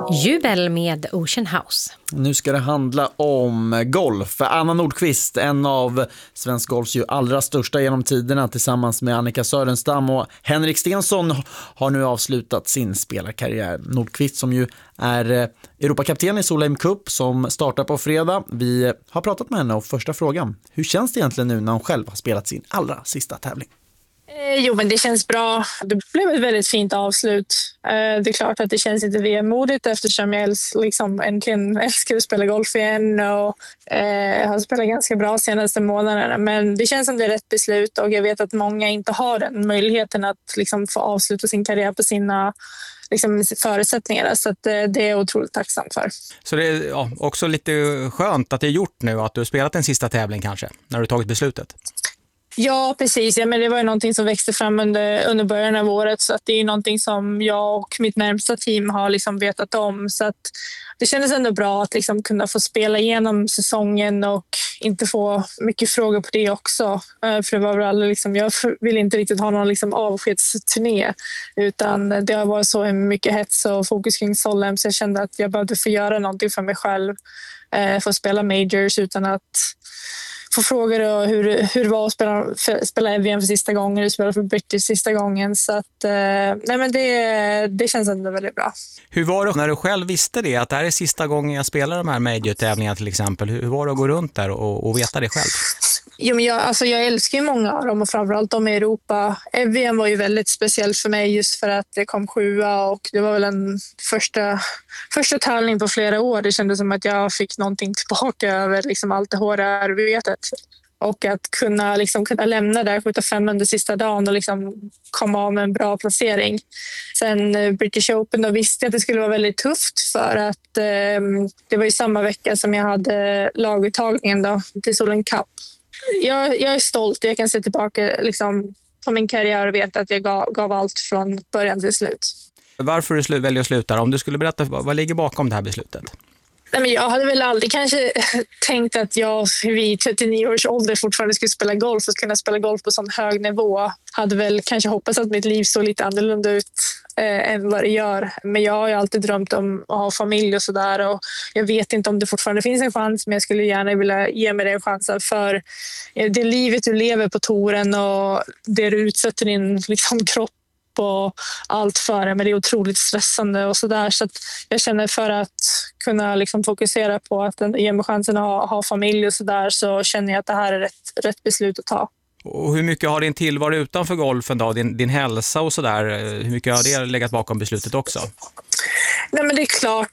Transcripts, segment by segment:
Jubel med Ocean House. Nu ska det handla om golf. Anna Nordqvist, en av svensk golfs ju allra största genom tiderna, tillsammans med Annika Sörenstam och Henrik Stenson, har nu avslutat sin spelarkarriär. Nordqvist som ju är Europakapten i Solheim Cup som startar på fredag. Vi har pratat med henne och första frågan: hur känns det egentligen nu när hon själv har spelat sin allra sista tävling? Jo, men det känns bra. Det blev ett väldigt fint avslut. Det är klart att det känns inte vemodigt eftersom jag äntligen älskar att spela golf igen och har spelat ganska bra senaste månaderna. Men det känns som det är rätt beslut och jag vet att många inte har den möjligheten att få avsluta sin karriär på sina förutsättningar. Så att, det är jag otroligt tacksam för. Så det är också lite skönt att det är gjort nu, att du har spelat en sista tävling kanske, när du tagit beslutet? Ja, precis. Ja, men det var ju någonting som växte fram under början av året, så att det är någonting som jag och mitt närmsta team har vetat om. Så att det kändes ändå bra att kunna få spela igenom säsongen och inte få mycket frågor på det också. För det var väl aldrig, jag vill inte riktigt ha någon avskedsturné, utan det har varit så mycket hets och fokus kring Solheim, så jag kände att jag behövde få göra någonting för mig själv. Få spela majors utan att få frågor och hur det var att spela VM för sista gången, spela för British sista gången. Så att, det känns ändå väldigt bra. Hur var det när du själv visste det, att det här är sista gången jag spelar de här major-tävlingarna till exempel? Hur var det att gå runt där och veta det själv? Jo, men jag älskar ju många av dem och framförallt de i Europa. VM var ju väldigt speciellt för mig just för att det kom 7:a och det var väl en första tävling på flera år. Det kändes som att jag fick någonting tillbaka över allt det hårda arbetet. Och att kunna lämna där 75 under sista dagen och komma av med en bra placering. Sen British Open, då visste jag att det skulle vara väldigt tufft för att det var ju samma vecka som jag hade laguttagningen till Solheim Cup. Jag är stolt. Jag kan se tillbaka på min karriär och veta att jag gav allt från början till slut. Varför du väljer att sluta? Om du skulle berätta, vad ligger bakom det här beslutet? Nej, men jag hade väl aldrig kanske tänkt att jag vid 39 års ålder fortfarande skulle spela golf och kunna spela golf på sån hög nivå. Hade väl kanske hoppats att mitt liv såg lite annorlunda ut än vad det gör. Men jag har ju alltid drömt om att ha familj och sådär. Och jag vet inte om det fortfarande finns en chans, men jag skulle gärna vilja ge mig den chansen. För det livet du lever på touren och det du utsätter din kropp och allt för det, men det är otroligt stressande och sådär, så att jag känner för att kunna fokusera på att ge mig chansen att ha familj och sådär, så känner jag att det här är rätt beslut att ta. Och hur mycket har din tillvaro utanför golfen då, din hälsa och sådär, hur mycket har det legat bakom beslutet också? Nej, men det är klart,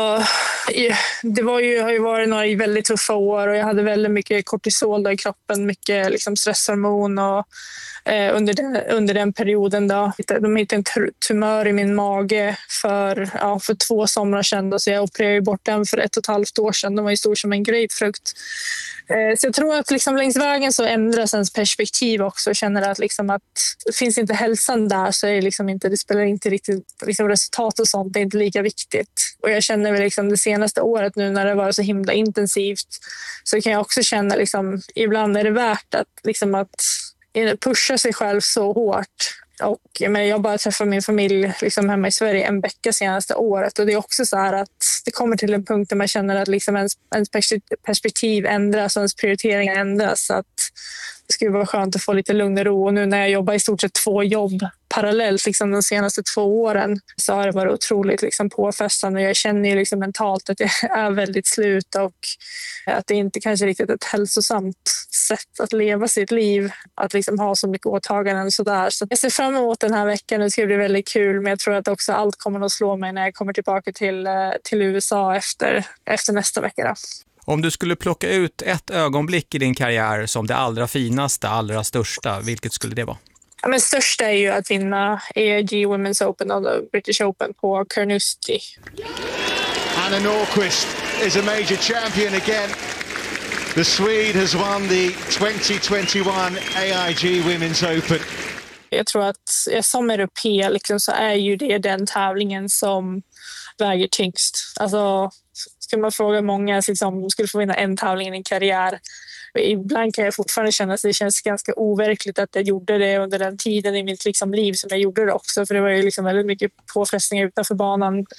det har ju varit några väldigt tuffa år och jag hade väldigt mycket kortisol i kroppen, mycket stresshormon och under den perioden då. De hittade en tumör i min mage för 2 somrar sedan, så jag opererade bort den för 1,5 år sedan. Den var ju stor som en grapefrukt. Så jag tror att längs vägen så ändras ens perspektiv också. Jag känner att finns inte hälsan där, så är det spelar inte riktigt resultat och sånt, det är inte lika viktigt. Och jag känner väl det senaste året nu när det var så himla intensivt, så kan jag också känna ibland är det värt att pusha sig själv så hårt. Men jag bara träffade min familj hemma i Sverige en vecka senaste året, och det är också så här att det kommer till en punkt där man känner att ens perspektiv ändras och ens prioriteringar ändras, så att det skulle vara skönt att få lite lugn och ro. Och nu när jag jobbar i stort sett 2 jobb parallellt de senaste 2 åren, så har det varit otroligt påfrestande. Jag känner ju mentalt att jag är väldigt slut och att det inte kanske riktigt ett hälsosamt sätt att leva sitt liv, att ha så mycket åtaganden och sådär. Så jag ser fram emot den här veckan, det ska bli väldigt kul, men jag tror att också allt kommer att slå mig när jag kommer tillbaka till USA efter nästa vecka då. Om du skulle plocka ut ett ögonblick i din karriär som det allra finaste, allra största, vilket skulle det vara? Ja, men största är ju att vinna AIG Women's Open och British Open på Carnoustie. Anna Nordqvist is a major champion again. The Swede has won the 2021 AIG Women's Open. Jag tror att som europé så är ju det den tävlingen som väger tyngst. Alltså, ska man fråga många som skulle få vinna en tävling i en karriär. Ibland kan jag fortfarande känna att det känns ganska overkligt att jag gjorde det under den tiden i mitt liv som jag gjorde det också. För det var ju väldigt mycket påfrestningar utanför banan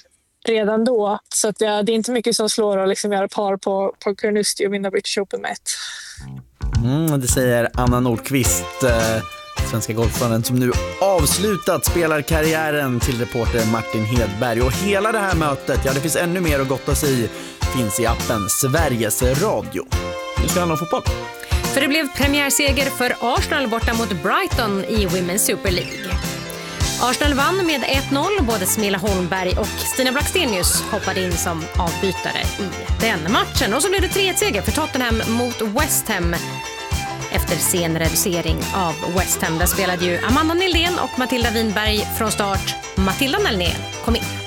redan då. Så att det är inte mycket som slår att liksom göra par på Carnoustie och vinna British Open med 1. Det säger Anna Nordqvist, svenska golfaren som nu avslutat spelarkarriären, till reporter Martin Hedberg. Och hela det här mötet, det finns ännu mer att gotta sig i, finns i appen Sveriges Radio. Nu ska det handla om fotboll. För det blev premiärseger för Arsenal borta mot Brighton i Women's Super League. Arsenal vann med 1-0, både Smilla Holmberg och Stina Blackstenius hoppade in som avbytare i den matchen. Och så blev det 3-1-seger för Tottenham mot West Ham efter sen reducering av West Ham. Där spelade ju Amanda Nildén och Matilda Winberg från start. Matilda Nildén kom in.